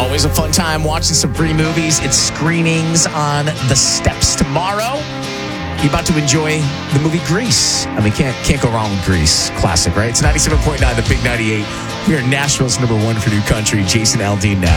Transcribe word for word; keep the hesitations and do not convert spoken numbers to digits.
Always a fun time watching some free movies. It's screenings on the steps tomorrow. You're about to enjoy the movie Grease. I mean, can't can't go wrong with Grease. Classic, right? It's ninety-seven point nine, the Big ninety-eight. We are Nashville's number one for new country. Jason Aldean now.